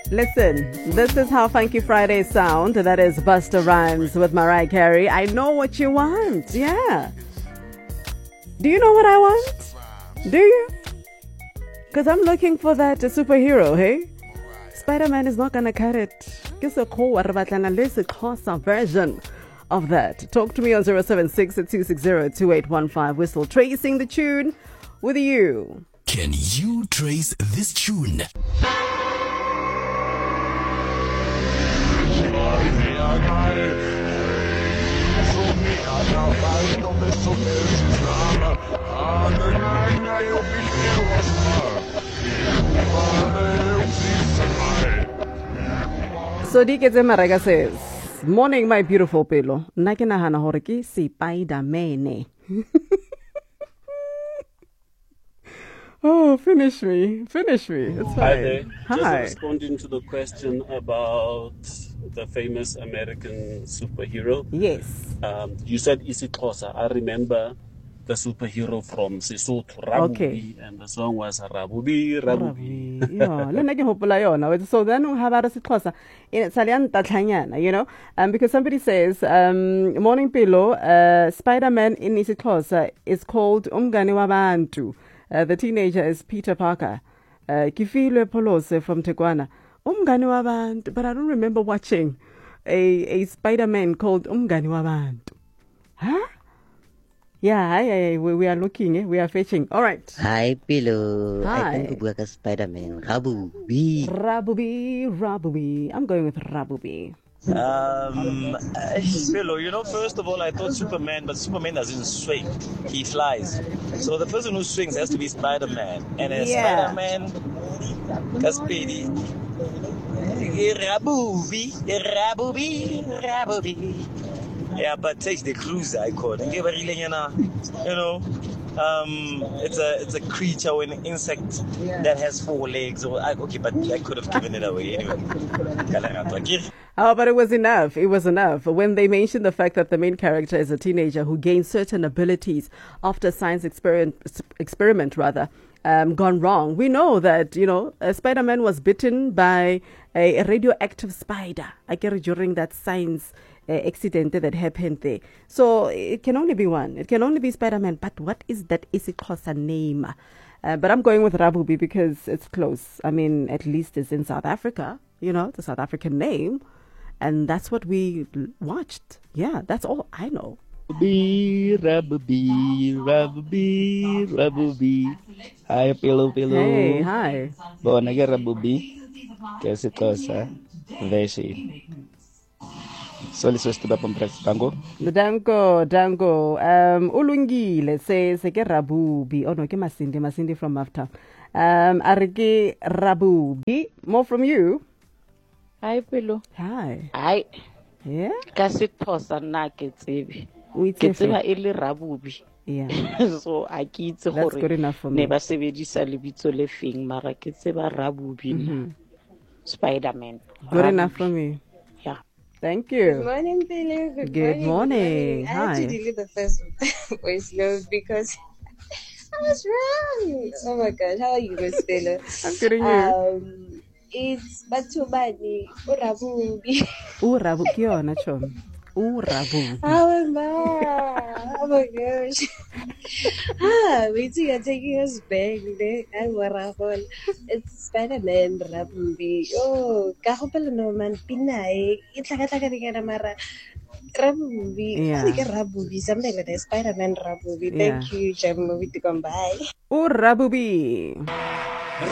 Listen, this is how Funky Fridays sound. That is Busta Rhymes with Mariah Carey. I know what you want. Yeah. Do you know what I want? Do you? Because I'm looking for that superhero, hey? Spider-Man is not going to cut it. Guess a Xhosa version of that. Talk to me on 076-260-2815. We're still tracing the tune with you. Can you trace this tune? So Diketse Maraga says, morning my beautiful pelo. Nna ke nagana hore ke Spider-Man. Oh, finish me. It's fine. Hi there. Hi. Just responding to the question about the famous American superhero. Yes. You said isiXhosa. I remember the superhero from Sesotho, Rabubi, Okay. and the song was Rabubi, Rabubi. Yeah, le nna ke hopola yona. So then we have a siXhosa in Italian tatlanyana, you know, because somebody says, morning pilo, Spider-Man in isiXhosa is called Umngani Wabantu. The teenager is Peter Parker. Kifilwe Polose from Tekwana. Umngani Wabantu, but I don't remember watching a Spider-Man called Umngani Wabantu. Huh? Yeah, we are looking, we are fetching. All right. Hi, Pilo. Hi. I think we work as Spider-Man. Rabubi. Rabubi. I'm going with Rabubi. Philo, first of all, I thought Superman, but Superman doesn't swing. He flies. So the person who swings has to be Spider-Man. And as Yeah. Spider-Man, Kaspedi. Rabubi. Yeah, but take the cruise icon. It's a creature or an insect that has 4 legs. Okay, but I could have given it away anyway. Oh, but it was enough. When they mentioned the fact that the main character is a teenager who gains certain abilities after science experiment gone wrong. We know that, Spider-Man was bitten by a radioactive spider, during that science accident that happened there. So it can only be one. It can only be Spider-Man. But what is that isiXhosa name? But I'm going with Rabubi because it's close. I mean, at least it's in South Africa, the South African name. And that's what we watched. Yeah, that's all I know. Rabubi. Hi, Pilo. Hey, hi. Bona ke Rabubi. Ke isiXhosa version. So let's just stop on press tango. Dango. Ulungile says ke Rabubi. Oh no, ke Masindi from Mafta. Arike Rabubi. More from you. Hi, Pilo. Hi. Hi. Yeah. Ka siXhosa nna ke tsebe. O itse Ke tseba fe? e le Rabubi. Yeah. So a ke itse That's gore good enough for me. ne ba sebedisa lebitso le feng mara ke tseba Rabubi. Spider-Man. Good Rabubi. enough for me. Yeah. Thank Good you. morning, Billy. Good morning. I had to Hi. delete the first voice note because I was wrong. Oh my gosh, how are you, Miss Billy? I'm kidding you. It's Batubani Urabubi. Urabu kiona chom. Urabu. How am I? Oh my gosh. Wait till you're taking us back. It's Spider-Man Rabubi. Oh, kahopela no man pinay. Itlaka mara. Rabubi. Yeah. I think Rabubi. Something like that. Spider-Man Rabubi. Yeah. Thank you, Jam. Movie to come by. Urabubi.